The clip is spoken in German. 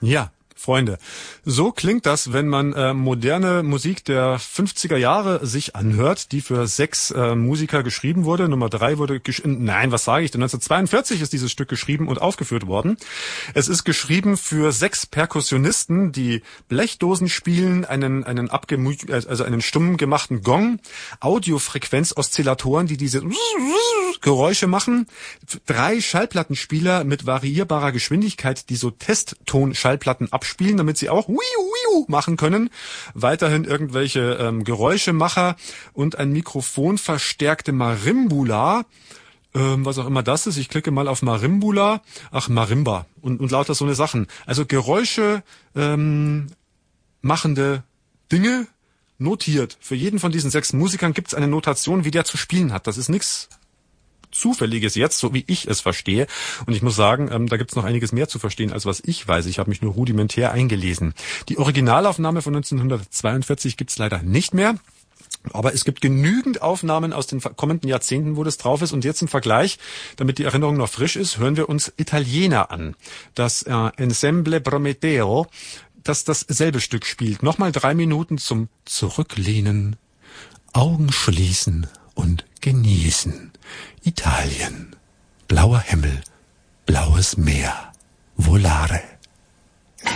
Ja, Freunde, so klingt das, wenn man moderne Musik der 50er Jahre sich anhört, die für 6 Musiker geschrieben wurde. Nummer 3 wurde 1942 ist dieses Stück geschrieben und aufgeführt worden. Es ist geschrieben für 6 Perkussionisten, die Blechdosen spielen, einen stumm gemachten Gong, Audiofrequenzoszillatoren, die diese Geräusche machen, 3 Schallplattenspieler mit variierbarer Geschwindigkeit, die so Testton-Schallplatten abspielen, damit sie auch Wiu machen können. Weiterhin irgendwelche Geräuschemacher und ein mikrofonverstärkte Marimbula, was auch immer das ist. Ich klicke mal auf Marimbula. Ach, Marimba und lauter so eine Sachen. Also Geräusche machende Dinge notiert. Für jeden von diesen 6 Musikern gibt es eine Notation, wie der zu spielen hat. Das ist nichts Zufälliges jetzt, so wie ich es verstehe. Und ich muss sagen, da gibt es noch einiges mehr zu verstehen, als was ich weiß. Ich habe mich nur rudimentär eingelesen. Die Originalaufnahme von 1942 gibt es leider nicht mehr. Aber es gibt genügend Aufnahmen aus den kommenden Jahrzehnten, wo das drauf ist. Und jetzt im Vergleich, damit die Erinnerung noch frisch ist, hören wir uns Italiener an. Das Ensemble Prometeo, das dasselbe Stück spielt. Nochmal 3 Minuten zum Zurücklehnen, Augen schließen und genießen. Italien, blauer Himmel, blaues Meer, volare.